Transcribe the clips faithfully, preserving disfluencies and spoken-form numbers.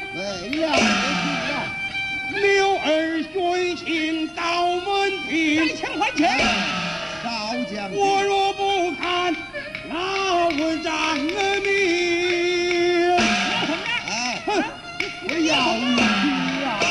为了何事？ 刘儿殉情到门庭， 该钱还钱。 少将军， 我若不看，哪问长儿命？ 要什么呢？ 哎， 哼！ 我要你去啊！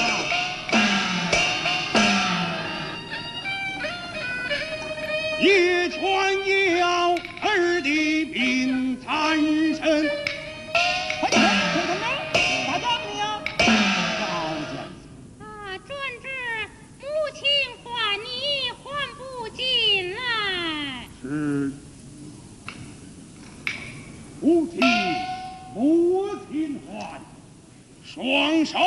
也传要儿的病缠身， 还钱，怎么着？打仗你呀？ 少将军， 啊，专治母亲唤你唤不进来。 是母亲母亲唤，双手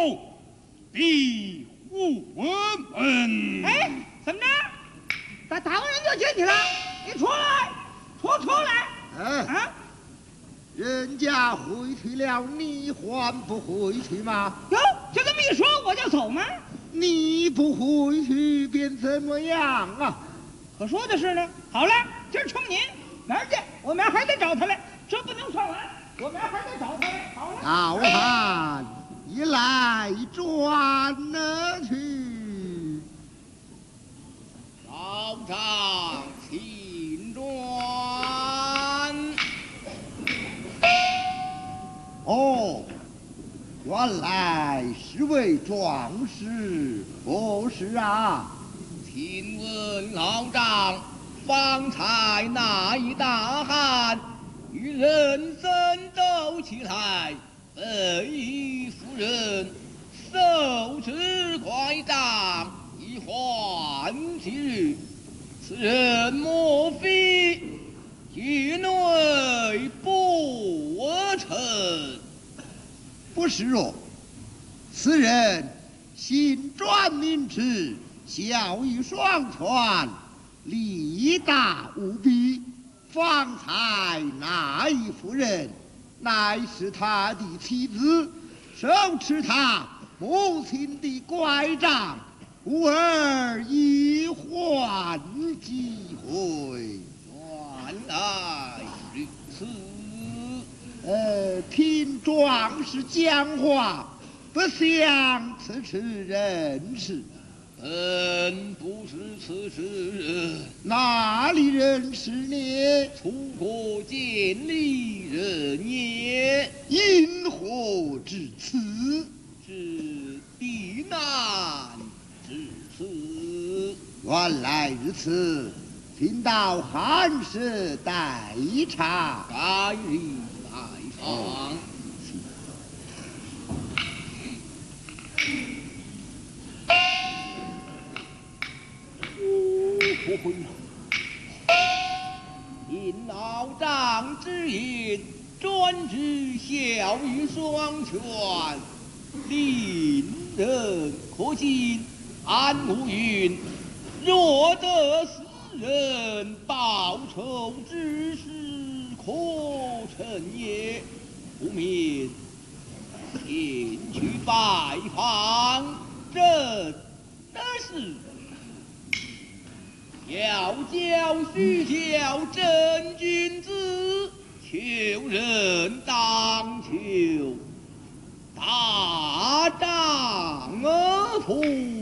庇护我们。 哎，怎么着？打打完人就进去了？你出来，出出来！ 哎， 啊， 人家回去了，你还不回去吗？ 哟，就这么一说我就走吗？ 你不回去便怎么样啊？ 可说的是呢。好了，今儿冲您，明儿见，我明儿还得找他来，这不能算完，我明儿还得找他来。好了。 好汉一来转了去。 老丈请转。 哦，原来是位壮士，何事啊？ 请问老丈，方才那一大汉与人争斗起来，被夫人手持拐杖以还其日，此人莫非界内不臣？ 不是哦，此人心专明智，孝义双全，力大无比。方才那一夫人，乃是他的妻子，手持他母亲的拐杖，故而以还机会。 原来如此。 呃，听壮士讲话，不像此次人士。 本不是此事人， 哪里认识你？ 出国见利人也。 因何至此？ 是避难至此。 原来如此，请到汉室待茶。 该日拜访。因老丈之言，专治孝义双全，令人可信。安无云，若得死人报仇之事，可成也。不免前去拜访，真的是要教须教真君子，求人当求大丈夫。